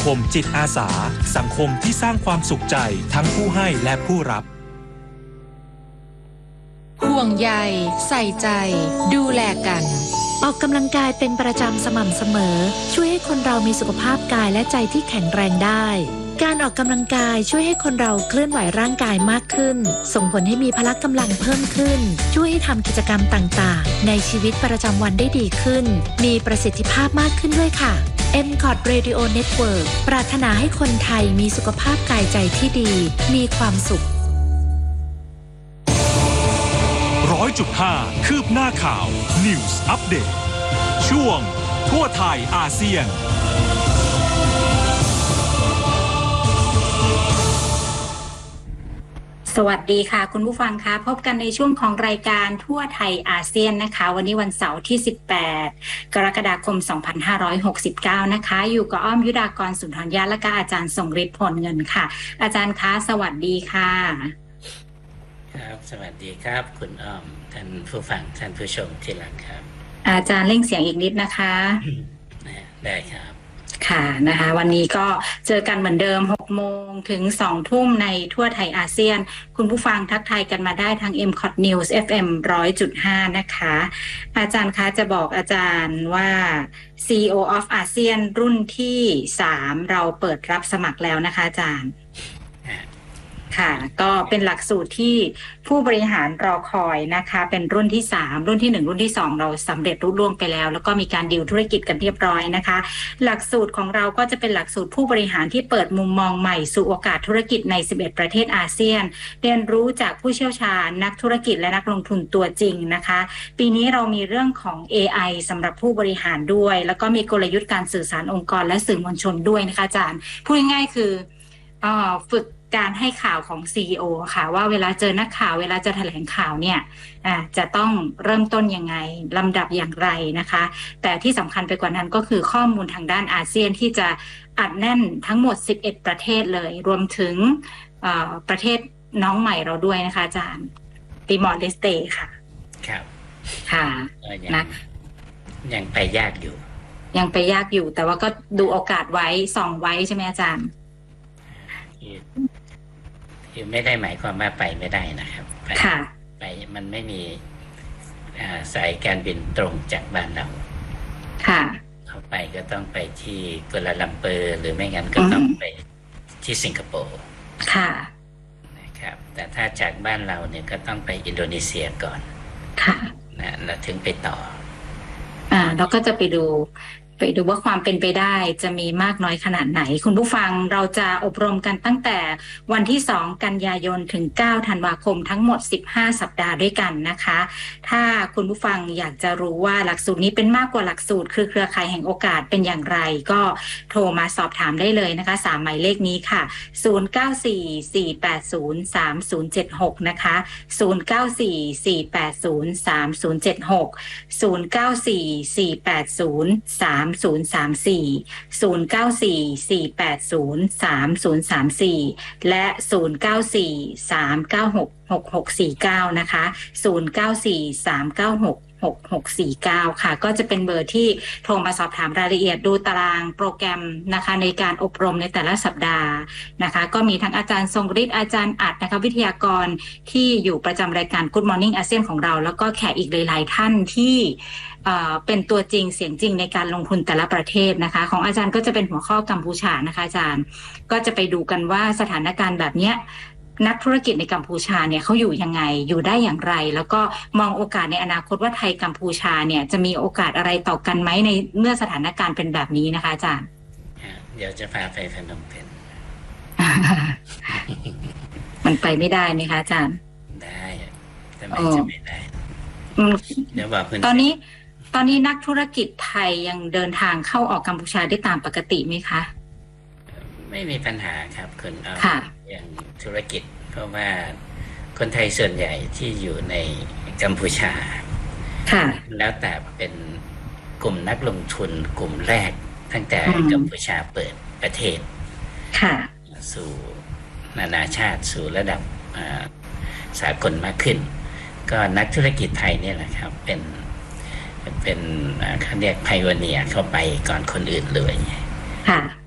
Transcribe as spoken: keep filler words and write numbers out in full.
คมจิตอาสาสังคมที่สร้างความสุขใจทั้งผู้ให้และผู้รับห่วงใยใส่ใจดูแลกันออกกำลังกายเป็นประจำสม่ำเสมอช่วยให้คนเรามีสุขภาพกายและใจที่แข็งแรงได้การออกกำลังกายช่วยให้คนเราเคลื่อนไหวร่างกายมากขึ้นส่งผลให้มีพละกำลังเพิ่มขึ้นช่วยให้ทำกิจกรรมต่างๆในชีวิตประจำวันได้ดีขึ้นมีประสิทธิภาพมากขึ้นด้วยค่ะ เอ็ม คอท Radio Network ปรารถนาให้คนไทยมีสุขภาพกายใจที่ดีมีความสุขร้อยจุดห้าคืบหน้าข่าว News Update ช่วงทั่วไทยอาเซียนสวัสดีค่ะคุณผู้ฟังคะพบกันในช่วงของรายการทั่วไทยอาเซียนนะคะวันนี้วันเสาร์ที่สิบแปดกรกฎาคมสองพันห้าร้อยหกสิบเก้านะคะอยู่กับอ้อมยุดากรสุนทรญาและก็อาจารย์ทรงฤทธิ์ผลเงินค่ะอาจารย์คะสวัสดีค่ะครับสวัสดีครับคุณอ้อมท่านผู้ฟังท่านผู้ชมที่รักครับอาจารย์เร่งเสียงอีกนิดนะคะได้ครับค่ะนะคะวันนี้ก็เจอกันเหมือนเดิมหกโมงถึงสองทุ่มในทั่วไทยอาเซียนคุณผู้ฟังทักทายกันมาได้ทาง เอ็ม คอท News เอฟ เอ็ม หนึ่งร้อยจุดห้า นะคะอาจารย์คะจะบอกอาจารย์ว่า ซี อี โอ of อาเซียนรุ่นที่สามเราเปิดรับสมัครแล้วนะคะอาจารย์ค่ะก็เป็นหลักสูตรที่ผู้บริหารรอคอยนะคะเป็นรุ่นที่สามรุ่นที่หนึ่งรุ่นที่สองเราสำเร็จรุ่ล่วงไปแล้วแล้วก็มีการดีลธุรกิจกันเรียบร้อยนะคะหลักสูตรของเราก็จะเป็นหลักสูตรผู้บริหารที่เปิดมุมมองใหม่สู่โอกาสธุรกิจในสิบเอ็ดประเทศอาเซียนเรียนรู้จากผู้เชี่ยวชาญนักธุรกิจและนักลงทุนตัวจริงนะคะปีนี้เรามีเรื่องของ เอ ไอ สำหรับผู้บริหารด้วยแล้วก็มีกลยุทธ์การสื่อสารองค์กรและสื่อมวลชนด้วยนะคะอาจารย์พูดง่ายๆคือเอ่อฝึกการให้ข่าวของ ซี อี โอ ค่ะว่าเวลาเจอนักข่าวเวลาจะแถลงข่าวเนี่ยจะต้องเริ่มต้นยังไงลำดับอย่างไรนะคะแต่ที่สำคัญไปกว่านั้นก็คือข้อมูลทางด้านอาเซียนที่จะอัดแน่นทั้งหมดสิบเอ็ดประเทศเลยรวมถึงประเทศน้องใหม่เราด้วยนะคะอาจารย์ติมอร์เลสเตค่ะครับค่ะนะยังไปยากอยู่ยังไปยากอยู่แต่ว่าก็ดูโอกาสไว้ส่องไว้ใช่ไหมอาจารย์คือไม่ได้หมายความว่าไปไม่ได้นะครับค่ะไปมันไม่มีสายการบินตรงจากบ้านเราค่ะเข้าไปก็ต้องไปที่กัวลาลัมเปอร์หรือไม่งั้นก็ต้องไปที่สิงคโปร์ค่ะนะครับแต่ถ้าจากบ้านเราเนี่ยก็ต้องไปอินโดนีเซียก่อนค่ะนะแล้วถึงไปต่ออ่าเราก็จะไปดูไปดูว่าความเป็นไปได้จะมีมากน้อยขนาดไหนคุณผู้ฟังเราจะอบรมกันตั้งแต่วันที่สองกันยายนถึงเก้าธันวาคมทั้งหมดสิบห้าสัปดาห์ด้วยกันนะคะถ้าคุณผู้ฟังอยากจะรู้ว่าหลักสูตรนี้เป็นมากกว่าหลักสูตรคือเครือข่ายแห่งโอกาสเป็นอย่างไรก็โทรมาสอบถามได้เลยนะคะสามหมายเลขนี้ค่ะศูนย์ เก้า สี่ สี่ แปด ศูนย์ สาม ศูนย์ เจ็ด หกนะคะศูนย์ เก้า สี่ สี่ แปด ศูนย์ สาม ศูนย์ เจ็ด หกศูนย์ เก้า สี่ สี่ แปด ศูนย์ สาม ศูนย์ สาม สี่ ศูนย์ เก้า สี่ สี่ แปด ศูนย์ สาม ศูนย์ สาม สี่และศูนย์ เก้า สี่ สาม เก้า หก หก หก สี่ เก้านะคะศูนย์ เก้า สี่ สาม เก้า หก หก หก สี่ เก้าค่ะก็จะเป็นเบอร์ที่โทรมาสอบถามรายละเอียดดูตารางโปรแกรมนะคะในการอบรมในแต่ละสัปดาห์นะคะก็มีทั้งอาจารย์ทรงฤทธิ์อาจารย์อัดนะคะวิทยากรที่อยู่ประจำรายการ Good Morning อาเซียนของเราแล้วก็แขกอีกหลายๆท่านที่เป็นตัวจริงเสียงจริงในการลงทุนแต่ละประเทศนะคะของอาจารย์ก็จะเป็นหัวข้อกัมพูชานะคะอาจารย์ก็จะไปดูกันว่าสถานการณ์แบบเนี้ยนักธุรกิจในกัมพูชาเนี่ยเขาอยู่ยังไงอยู่ได้อย่างไรแล้วก็มองโอกาสในอนาคตว่าไทยกัมพูชาเนี่ยจะมีโอกาสอะไรต่อกันไหมในเมื่อสถานการณ์เป็นแบบนี้นะคะอาจารย์เดี๋ยวจะพาไปพนมเปญมันไปไม่ได้ไหมคะอาจารย์ได้แต่ไม่จะไม่ได้เดี๋ยวบอกตอนนี้ตอนนี้นักธุรกิจไทยยังเดินทางเข้าออกกัมพูชาได้ตามปกติไหมคะไม่มีปัญหาครับคุณเอาค่ะอย่างธุรกิจเพราะว่าคนไทยส่วนใหญ่ที่อยู่ในกัมพูชาค่ะแล้วแต่เป็นกลุ่มนักลงทุนกลุ่มแรกตั้งแต่กัมพูชาเปิดประเทศค่ะสู่นานาชาติสู่ระดับสากลมากขึ้นก็นักธุรกิจไทยเนี่ยแหละครับเป็นเป็นเขาเรียกไพโอเนียร์เข้าไปก่อนคนอื่นเลยค่ะ